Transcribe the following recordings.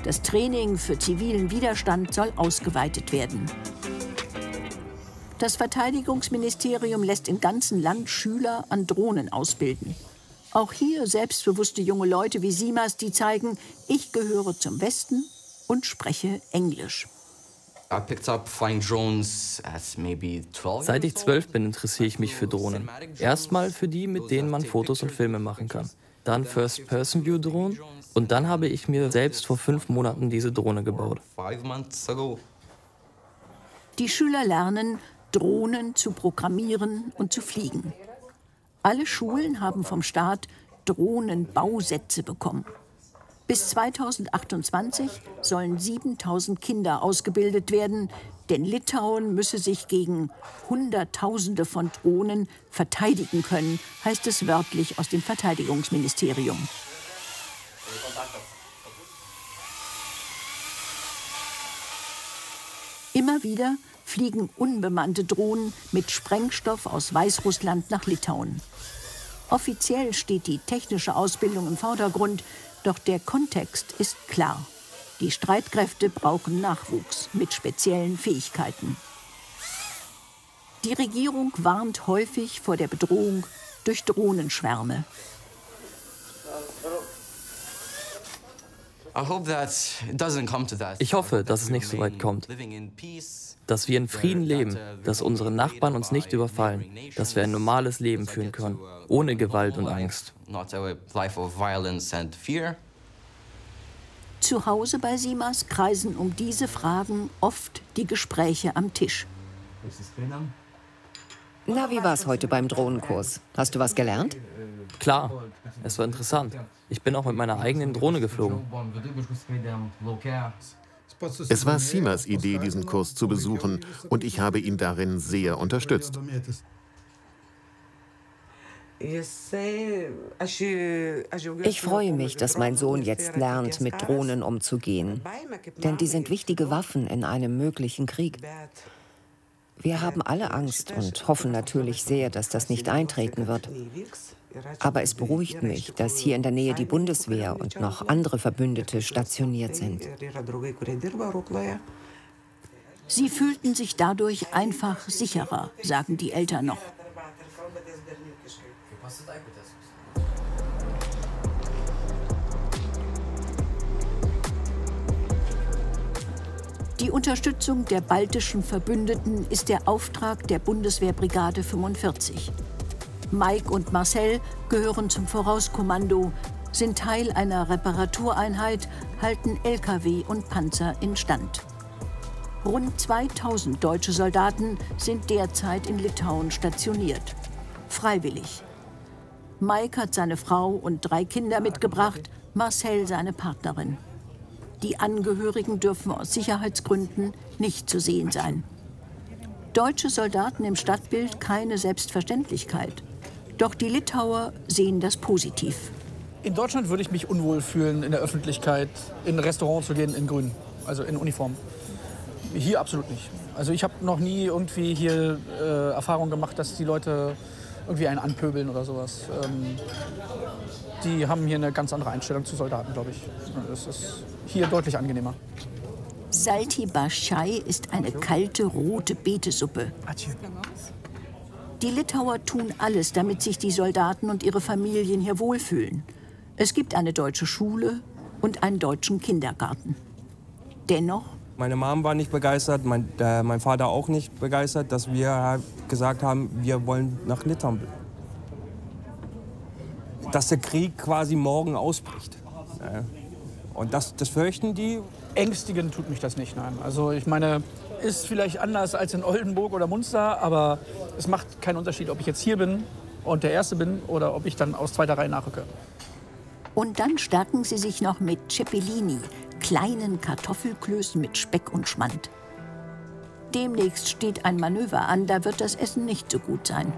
Das Training für zivilen Widerstand soll ausgeweitet werden. Das Verteidigungsministerium lässt im ganzen Land Schüler an Drohnen ausbilden. Auch hier selbstbewusste junge Leute wie Simas, die zeigen, ich gehöre zum Westen und spreche Englisch. Seit ich 12 bin, interessiere ich mich für Drohnen. Erstmal für die, mit denen man Fotos und Filme machen kann. Dann First-Person-View-Drohnen. Und dann habe ich mir selbst vor 5 Monaten diese Drohne gebaut. Die Schüler lernen, Drohnen zu programmieren und zu fliegen. Alle Schulen haben vom Staat Drohnenbausätze bekommen. Bis 2028 sollen 7.000 Kinder ausgebildet werden, denn Litauen müsse sich gegen Hunderttausende von Drohnen verteidigen können, heißt es wörtlich aus dem Verteidigungsministerium. Immer wieder fliegen unbemannte Drohnen mit Sprengstoff aus Weißrussland nach Litauen. Offiziell steht die technische Ausbildung im Vordergrund, doch der Kontext ist klar. Die Streitkräfte brauchen Nachwuchs mit speziellen Fähigkeiten. Die Regierung warnt häufig vor der Bedrohung durch Drohnenschwärme. Ich hoffe, dass es nicht so weit kommt. Dass wir in Frieden leben, dass unsere Nachbarn uns nicht überfallen, dass wir ein normales Leben führen können, ohne Gewalt und Angst. Zu Hause bei Simas kreisen um diese Fragen oft die Gespräche am Tisch. Na, wie war es heute beim Drohnenkurs? Hast du was gelernt? Klar, es war interessant. Ich bin auch mit meiner eigenen Drohne geflogen. Es war Simas Idee, diesen Kurs zu besuchen, und ich habe ihn darin sehr unterstützt. Ich freue mich, dass mein Sohn jetzt lernt, mit Drohnen umzugehen. Denn die sind wichtige Waffen in einem möglichen Krieg. Wir haben alle Angst und hoffen natürlich sehr, dass das nicht eintreten wird. Aber es beruhigt mich, dass hier in der Nähe die Bundeswehr und noch andere Verbündete stationiert sind. Sie fühlten sich dadurch einfach sicherer, sagen die Eltern noch. Die Unterstützung der baltischen Verbündeten ist der Auftrag der Bundeswehrbrigade 45. Mike und Marcel gehören zum Vorauskommando, sind Teil einer Reparatureinheit, halten Lkw und Panzer instand. Rund 2000 deutsche Soldaten sind derzeit in Litauen stationiert. Freiwillig. Mike hat seine Frau und 3 Kinder mitgebracht, Marcel seine Partnerin. Die Angehörigen dürfen aus Sicherheitsgründen nicht zu sehen sein. Deutsche Soldaten im Stadtbild keine Selbstverständlichkeit. Doch die Litauer sehen das positiv. In Deutschland würde ich mich unwohl fühlen, in der Öffentlichkeit in ein Restaurant zu gehen in Grün, also in Uniform. Hier absolut nicht. Also ich habe noch nie irgendwie hier Erfahrung gemacht, dass die Leute irgendwie einen anpöbeln oder sowas. Die haben hier eine ganz andere Einstellung zu Soldaten, glaube ich. Das ist hier deutlich angenehmer. Salti Bashai ist eine kalte, rote Betesuppe. Die Litauer tun alles, damit sich die Soldaten und ihre Familien hier wohlfühlen. Es gibt eine deutsche Schule und einen deutschen Kindergarten. Dennoch... Meine Mom war nicht begeistert, mein Vater auch nicht begeistert, dass wir gesagt haben, wir wollen nach Litauen. Dass der Krieg quasi morgen ausbricht. Und das fürchten die. Ängstigen tut mich das nicht, nein. Also ich meine, ist vielleicht anders als in Oldenburg oder Munster, aber es macht keinen Unterschied, ob ich jetzt hier bin und der Erste bin oder ob ich dann aus zweiter Reihe nachrücke. Und dann stärken sie sich noch mit Cepelini, kleinen Kartoffelklößen mit Speck und Schmand. Demnächst steht ein Manöver an, da wird das Essen nicht so gut sein.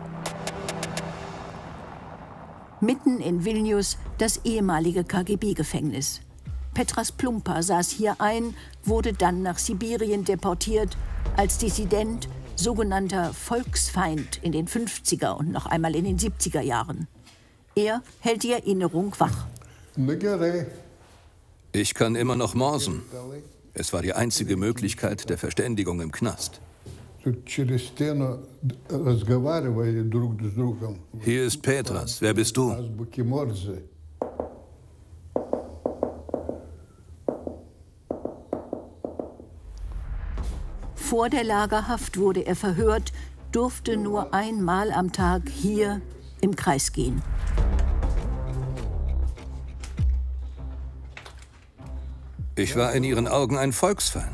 Mitten in Vilnius das ehemalige KGB-Gefängnis. Petras Plumpa saß hier ein, wurde dann nach Sibirien deportiert, als Dissident, sogenannter Volksfeind in den 50er und noch einmal in den 70er Jahren. Er hält die Erinnerung wach. Ich kann immer noch morsen. Es war die einzige Möglichkeit der Verständigung im Knast. Hier ist Petras. Wer bist du? Vor der Lagerhaft wurde er verhört, durfte nur einmal am Tag hier im Kreis gehen. Ich war in ihren Augen ein Volksfeind.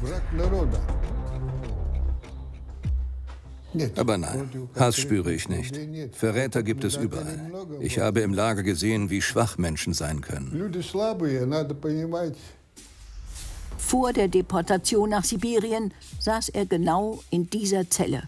Aber nein, Hass spüre ich nicht. Verräter gibt es überall. Ich habe im Lager gesehen, wie schwach Menschen sein können. Vor der Deportation nach Sibirien saß er genau in dieser Zelle.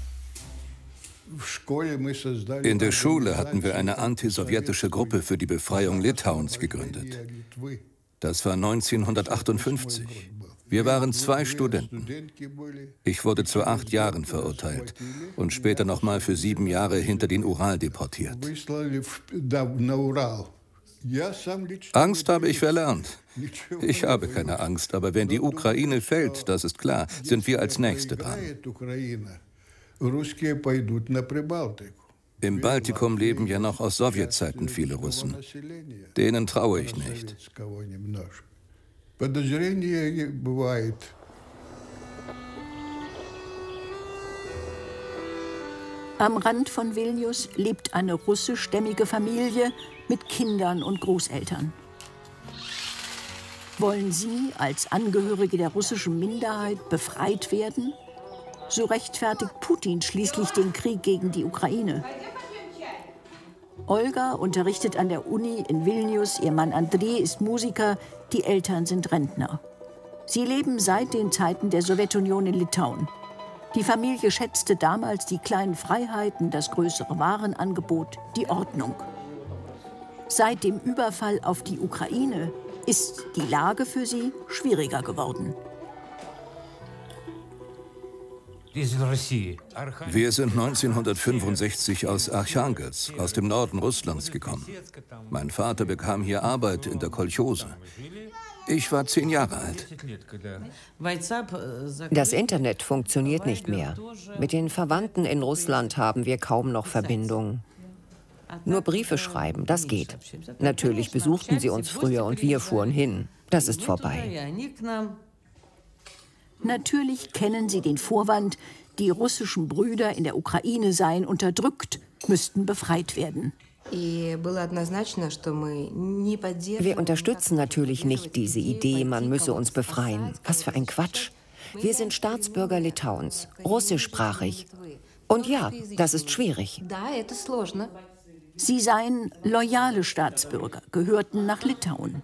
In der Schule hatten wir eine antisowjetische Gruppe für die Befreiung Litauens gegründet. Das war 1958. Wir waren 2 Studenten. Ich wurde zu 8 Jahren verurteilt und später nochmal für 7 Jahre hinter den Ural deportiert. Angst habe ich verlernt. Ich habe keine Angst, aber wenn die Ukraine fällt, das ist klar, sind wir als Nächste dran. Im Baltikum leben ja noch aus Sowjetzeiten viele Russen. Denen traue ich nicht. Am Rand von Vilnius lebt eine russischstämmige Familie mit Kindern und Großeltern. Wollen sie als Angehörige der russischen Minderheit befreit werden? So rechtfertigt Putin schließlich den Krieg gegen die Ukraine. Olga unterrichtet an der Uni in Vilnius, ihr Mann Andrei ist Musiker, die Eltern sind Rentner. Sie leben seit den Zeiten der Sowjetunion in Litauen. Die Familie schätzte damals die kleinen Freiheiten, das größere Warenangebot, die Ordnung. Seit dem Überfall auf die Ukraine ist die Lage für sie schwieriger geworden. Wir sind 1965 aus Archangelsk, aus dem Norden Russlands gekommen. Mein Vater bekam hier Arbeit in der Kolchose. Ich war 10 Jahre alt. Das Internet funktioniert nicht mehr. Mit den Verwandten in Russland haben wir kaum noch Verbindung. Nur Briefe schreiben, das geht. Natürlich besuchten sie uns früher und wir fuhren hin. Das ist vorbei. Natürlich kennen sie den Vorwand, die russischen Brüder in der Ukraine seien unterdrückt, müssten befreit werden. Wir unterstützen natürlich nicht diese Idee, man müsse uns befreien. Was für ein Quatsch. Wir sind Staatsbürger Litauens, russischsprachig. Und ja, das ist schwierig. Sie seien loyale Staatsbürger, gehörten nach Litauen.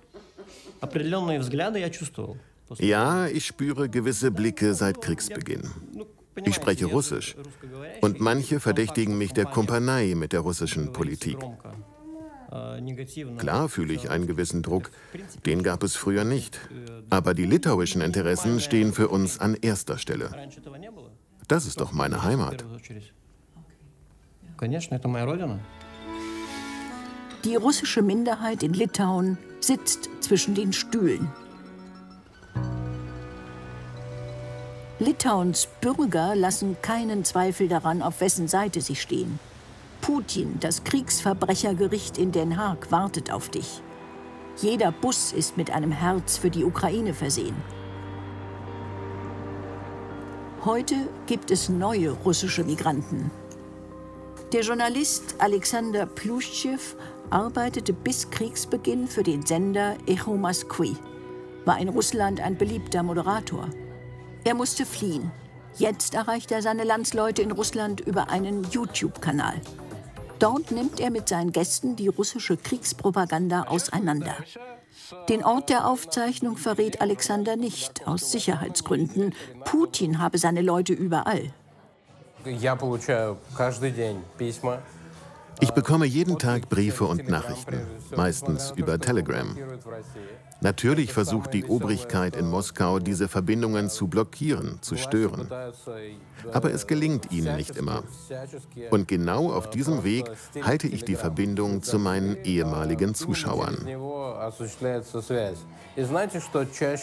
Ja, ich spüre gewisse Blicke seit Kriegsbeginn. Ich spreche Russisch und manche verdächtigen mich der Kumpanei mit der russischen Politik. Klar fühle ich einen gewissen Druck, den gab es früher nicht. Aber die litauischen Interessen stehen für uns an erster Stelle. Das ist doch meine Heimat. Die russische Minderheit in Litauen sitzt zwischen den Stühlen. Litauens Bürger lassen keinen Zweifel daran, auf wessen Seite sie stehen. Putin, das Kriegsverbrechergericht in Den Haag, wartet auf dich. Jeder Bus ist mit einem Herz für die Ukraine versehen. Heute gibt es neue russische Migranten. Der Journalist Alexander Plustschew arbeitete bis Kriegsbeginn für den Sender Echo Moskwy, war in Russland ein beliebter Moderator. Er musste fliehen. Jetzt erreicht er seine Landsleute in Russland über einen YouTube-Kanal. Dort nimmt er mit seinen Gästen die russische Kriegspropaganda auseinander. Den Ort der Aufzeichnung verrät Alexander nicht, aus Sicherheitsgründen. Putin habe seine Leute überall. Ich bekomme jeden Tag Briefe und Nachrichten, meistens über Telegram. Natürlich versucht die Obrigkeit in Moskau, diese Verbindungen zu blockieren, zu stören. Aber es gelingt ihnen nicht immer. Und genau auf diesem Weg halte ich die Verbindung zu meinen ehemaligen Zuschauern.